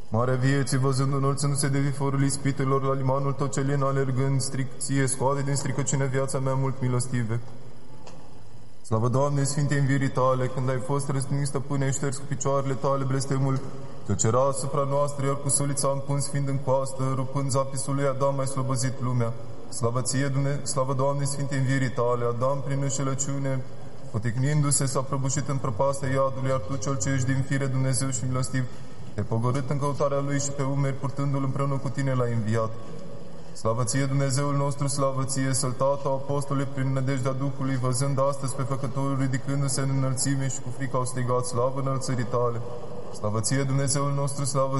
Marea vieții, văzând înălțându-se de viforul ispitelor la limanul tău celien, alergând stricție, scoate din stricăciune viața mea mult milostive. Slavă, Doamne, Sfinte învierii tale, când ai fost răstignit, stăpâne, șters cu picioarele tale blestemul, tăcera asupra noastră, iar cu sulița împuns fiind în coastă, rupând zapisul lui Adam, ai slăbăzit lumea. Slavă, Doamne, Sfinte învierii tale, Adam, prin înșelăciune, poticnindu-se, s-a prăbușit în prăpastia iadului, iar tu, cel ce ești din fire Dumnezeu și milostiv, te-ai pogorât în căutarea lui și pe umeri, purtându-l împreună cu tine, l-ai înviat. Slavă ție, Dumnezeul nostru, slavă ție, săltată apostole prin nădejdea Duhului, văzând astăzi pe Făcătorul, ridicându-se în înălțime și cu frică au strigat, slavă înălțării tale. Slavă ție, Dumnezeul nostru, slavă